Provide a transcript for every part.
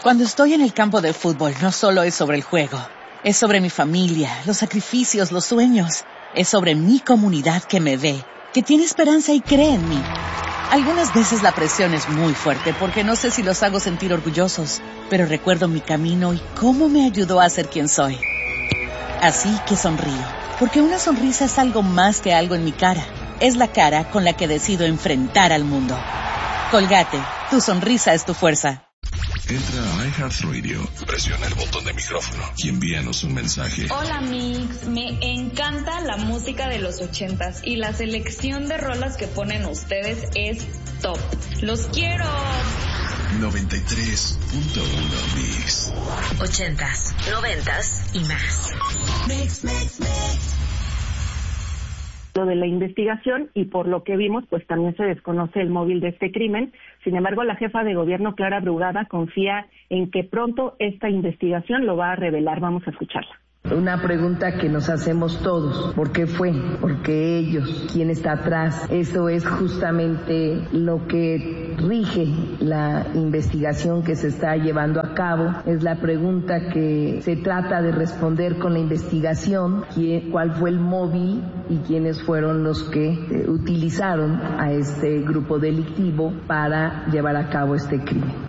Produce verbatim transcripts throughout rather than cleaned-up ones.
Cuando estoy en el campo de fútbol, no solo es sobre el juego. Es sobre mi familia, los sacrificios, los sueños. Es sobre mi comunidad que me ve, que tiene esperanza y cree en mí. Algunas veces la presión es muy fuerte porque no sé si los hago sentir orgullosos, pero recuerdo mi camino y cómo me ayudó a ser quien soy. Así que sonrío, porque una sonrisa es algo más que algo en mi cara. Es la cara con la que decido enfrentar al mundo. Colgate, tu sonrisa es tu fuerza. Entra a iHeartRadio, presiona el botón de micrófono y envíanos un mensaje. Hola Mix, me encanta la música de los ochentas y la selección de rolas que ponen ustedes es top. ¡Los quiero! noventa y tres punto uno Mix. Ochentas, noventas y más. Mix, mix, mix. Lo de la investigación y por lo que vimos, pues también se desconoce el móvil de este crimen. Sin embargo, la jefa de gobierno, Clara Brugada, confía en que pronto esta investigación lo va a revelar. Vamos a escucharla. Una pregunta que nos hacemos todos, ¿por qué fue? ¿Por qué ellos? ¿Quién está atrás? Eso es justamente lo que rige la investigación que se está llevando a cabo. Es la pregunta que se trata de responder con la investigación, cuál fue el móvil y quiénes fueron los que eh, utilizaron a este grupo delictivo para llevar a cabo este crimen.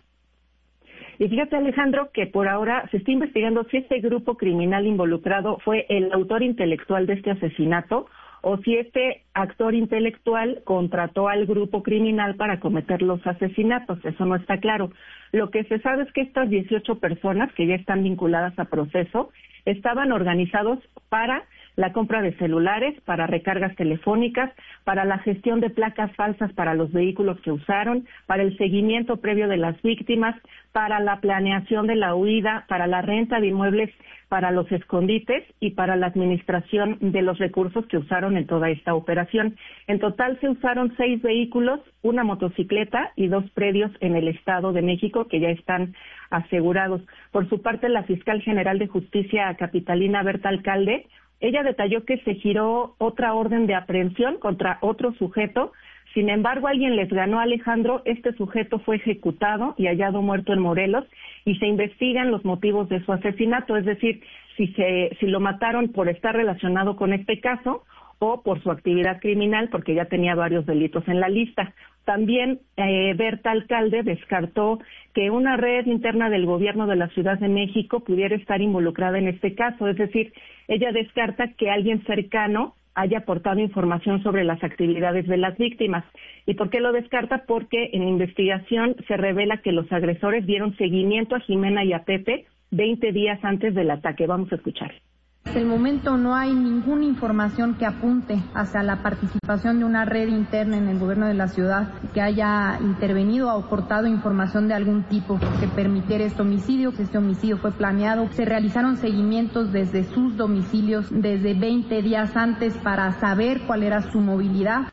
Y fíjate, Alejandro, que por ahora se está investigando si este grupo criminal involucrado fue el autor intelectual de este asesinato o si este actor intelectual contrató al grupo criminal para cometer los asesinatos. Eso no está claro. Lo que se sabe es que estas dieciocho personas que ya están vinculadas a proceso estaban organizados para la compra de celulares, para recargas telefónicas, para la gestión de placas falsas para los vehículos que usaron, para el seguimiento previo de las víctimas, para la planeación de la huida, para la renta de inmuebles, para los escondites y para la administración de los recursos que usaron en toda esta operación. En total se usaron seis vehículos, una motocicleta y dos predios en el Estado de México que ya están asegurados. Por su parte, la fiscal general de Justicia capitalina, Berta Alcalde, ella detalló que se giró otra orden de aprehensión contra otro sujeto. Sin embargo, alguien les ganó, Alejandro. Este sujeto fue ejecutado y hallado muerto en Morelos y se investigan los motivos de su asesinato, es decir, si se si lo mataron por estar relacionado con este caso o por su actividad criminal, porque ya tenía varios delitos en la lista. También eh, Berta Alcalde descartó que una red interna del gobierno de la Ciudad de México pudiera estar involucrada en este caso, es decir, ella descarta que alguien cercano haya aportado información sobre las actividades de las víctimas. ¿Y por qué lo descarta? Porque en investigación se revela que los agresores dieron seguimiento a Jimena y a Pepe veinte días antes del ataque. Vamos a escuchar. Hasta el momento no hay ninguna información que apunte hacia la participación de una red interna en el gobierno de la ciudad que haya intervenido o aportado información de algún tipo que permitiera este homicidio. Este homicidio fue planeado. Se realizaron seguimientos desde sus domicilios desde veinte días antes para saber cuál era su movilidad.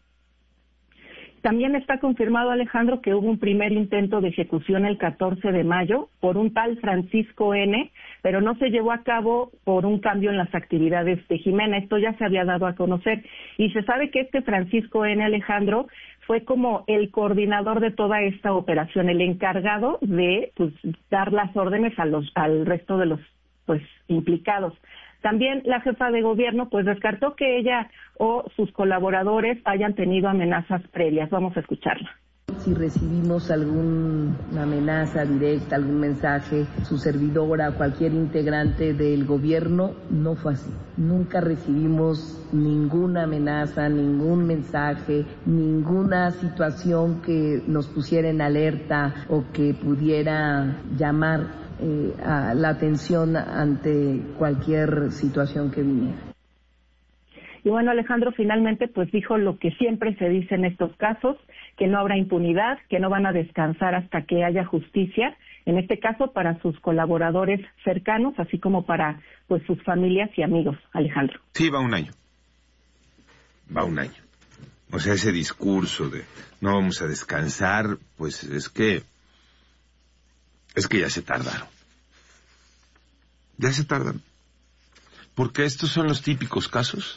También está confirmado, Alejandro, que hubo un primer intento de ejecución el catorce de mayo por un tal Francisco N., pero no se llevó a cabo por un cambio en las actividades de Jimena. Esto ya se había dado a conocer. Y se sabe que este Francisco N., Alejandro, fue como el coordinador de toda esta operación, el encargado de pues, dar las órdenes a los, al resto de los pues implicados. También la jefa de gobierno pues descartó que ella o sus colaboradores hayan tenido amenazas previas. Vamos a escucharla. Si recibimos alguna amenaza directa, algún mensaje, su servidora, cualquier integrante del gobierno, no fue así. Nunca recibimos ninguna amenaza, ningún mensaje, ninguna situación que nos pusiera en alerta o que pudiera llamar Eh, a la atención ante cualquier situación que viniera. Y bueno, Alejandro finalmente pues dijo lo que siempre se dice en estos casos, que no habrá impunidad, que no van a descansar hasta que haya justicia, en este caso para sus colaboradores cercanos, así como para pues sus familias y amigos, Alejandro. Sí, va un año. Va un año. O sea, ese discurso de no vamos a descansar, pues es que Es que ya se tardaron. Ya se tardan. Porque estos son los típicos casos.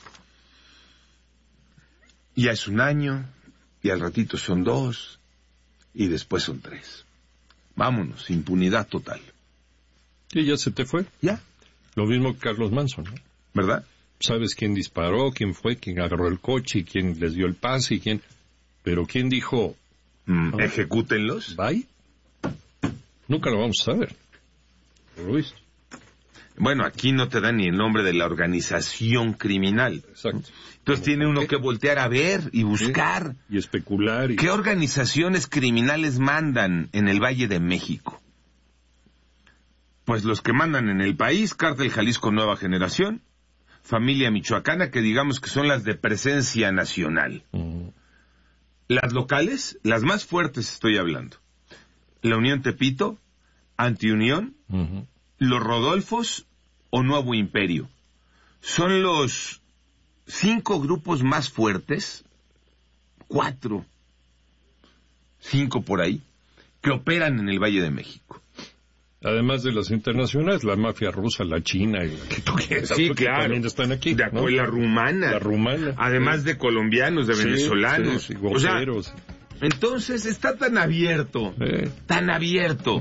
Ya es un año, y al ratito son dos, y después son tres. Vámonos, impunidad total. Y ya se te fue. Ya. Lo mismo que Carlos Manson, ¿no? ¿Verdad? Sabes quién disparó, quién fue, quién agarró el coche, quién les dio el pase y quién... Pero quién dijo... Mm, ¿no? Ejecútenlos. ¿Bye? Nunca lo vamos a saber. Luis. Bueno, aquí no te dan ni el nombre de la organización criminal. Exacto. Entonces tiene uno que voltear a ver y buscar. Sí, y especular. Y... ¿Qué organizaciones criminales mandan en el Valle de México? Pues los que mandan en el país, Cártel Jalisco Nueva Generación, Familia Michoacana, que digamos que son las de presencia nacional. Uh-huh. Las locales, las más fuertes estoy hablando. La Unión Tepito, Antiunión, uh-huh. Los Rodolfos o Nuevo Imperio. Son los cinco grupos más fuertes, cuatro, cinco por ahí, que operan en el Valle de México. Además de las internacionales, la mafia rusa, la china y la que tú quieras. Sí, claro. También están aquí. De ¿no? La rumana. La rumana. Además sí. de colombianos, de sí, venezolanos. Sí, sí, o sea, entonces está tan abierto, eh. tan abierto.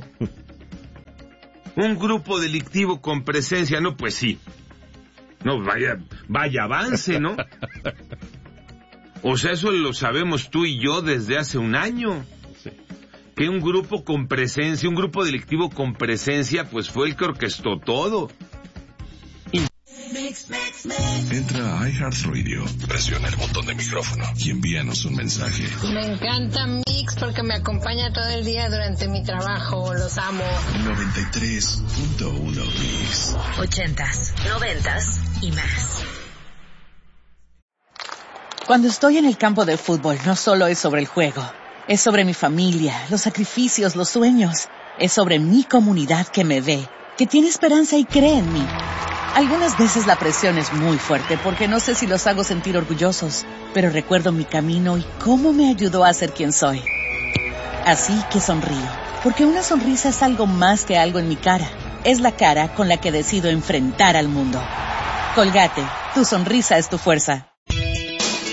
Un grupo delictivo con presencia, no, pues sí. No, vaya, vaya avance, ¿no? O sea, eso lo sabemos tú y yo desde hace un año. Sí. Que un grupo con presencia, un grupo delictivo con presencia, pues fue el que orquestó todo. Y... Entra a iHeartRadio, presiona el botón de micrófono y envíanos un mensaje. Me encanta Mix porque me acompaña todo el día durante mi trabajo, los amo. noventa y tres punto uno Mix. Ochentas, noventas y más. Cuando estoy en el campo de fútbol, no solo es sobre el juego. Es sobre mi familia, los sacrificios, los sueños. Es sobre mi comunidad que me ve, que tiene esperanza y cree en mí. Algunas veces la presión es muy fuerte porque no sé si los hago sentir orgullosos, pero recuerdo mi camino y cómo me ayudó a ser quien soy. Así que sonrío, porque una sonrisa es algo más que algo en mi cara. Es la cara con la que decido enfrentar al mundo. Colgate, tu sonrisa es tu fuerza.